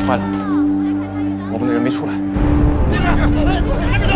坏了，我们的人没出来。